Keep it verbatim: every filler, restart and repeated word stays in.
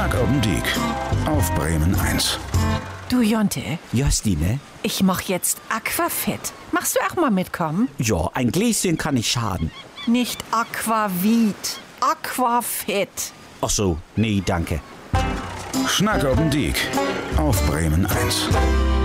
Schnack ob'n Diek auf Bremen eins. Du Jonte, Justine? ich mach jetzt Aquafit. Machst du auch mal mitkommen? Ja, ein Gläschen kann nicht schaden. Nicht Aquavit, Aquafit. Ach so, nee, danke. Schnack ob'n Diek auf Bremen eins.